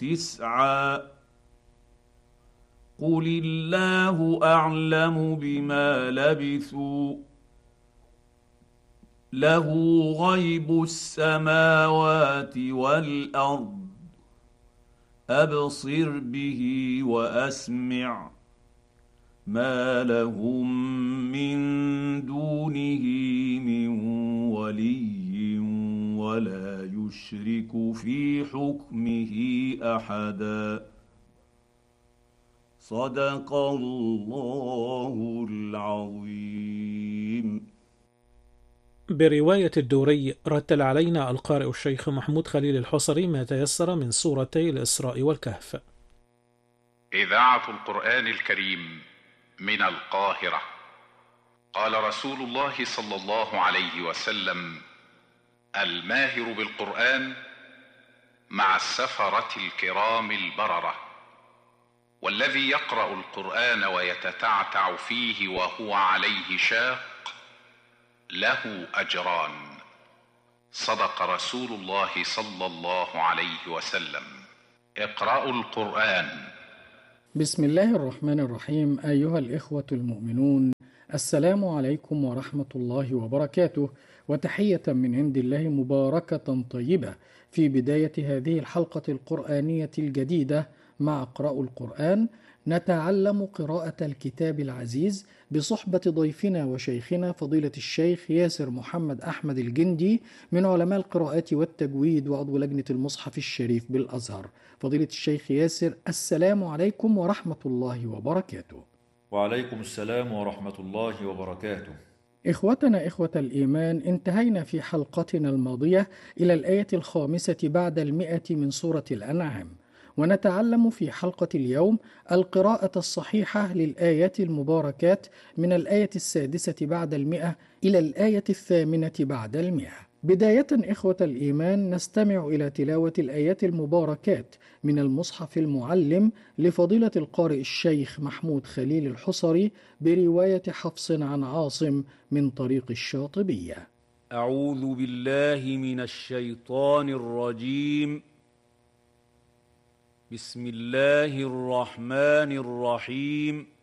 9. قل الله اعلم بما لبثوا له غيب السماوات والارض ابصر به واسمع ما لهم من دونه من ولي ولا يشرك في حكمه احدا. صدق الله العظيم. برواية الدوري رتل علينا القارئ الشيخ محمود خليل الحصري ما تيسر من سورتي الإسراء والكهف. إذاعة القرآن الكريم من القاهرة. قال رسول الله صلى الله عليه وسلم: الماهر بالقرآن مع السفرة الكرام البررة، والذي يقرأ القرآن ويتتعتع فيه وهو عليه شاق له أجران. صدق رسول الله صلى الله عليه وسلم. اقرأوا القرآن. بسم الله الرحمن الرحيم. أيها الإخوة المؤمنون، السلام عليكم ورحمة الله وبركاته، وتحية من عند الله مباركة طيبة في بداية هذه الحلقة القرآنية الجديدة مع اقرأوا القرآن. نتعلم قراءة الكتاب العزيز بصحبة ضيفنا وشيخنا فضيلة الشيخ ياسر محمد أحمد الجندي من علماء القراءات والتجويد وعضو لجنة المصحف الشريف بالأزهر. فضيلة الشيخ ياسر، السلام عليكم ورحمة الله وبركاته. وعليكم السلام ورحمة الله وبركاته. إخوتنا إخوة الإيمان، انتهينا في حلقتنا الماضية إلى الآية 5 بعد 100 من سورة الأنعام، ونتعلم في حلقة اليوم القراءة الصحيحة للآيات المباركات من الآية 6 بعد 100 إلى الآية 8 بعد 100. بداية إخوة الإيمان، نستمع إلى تلاوة الآيات المباركات من المصحف المعلم لفضيلة القارئ الشيخ محمود خليل الحصري برواية حفص عن عاصم من طريق الشاطبية. أعوذ بالله من الشيطان الرجيم. بسم الله الرحمن الرحيم.